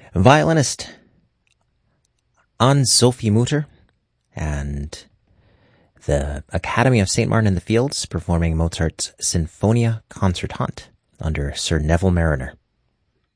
Violinist Anne-Sophie Mutter and the Academy of St. Martin in the Fields performing Mozart's Sinfonia Concertante under Sir Neville Marriner.